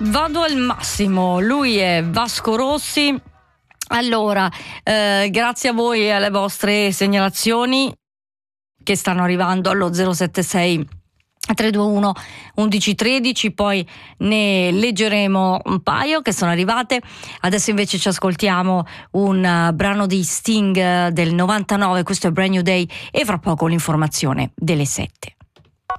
Vado al massimo, lui è Vasco Rossi. Allora, grazie a voi e alle vostre segnalazioni che stanno arrivando allo 076 321 1113, poi ne leggeremo un paio che sono arrivate. Adesso invece ci ascoltiamo un brano di Sting del 99, questo è Brand New Day, e fra poco l'informazione delle 7.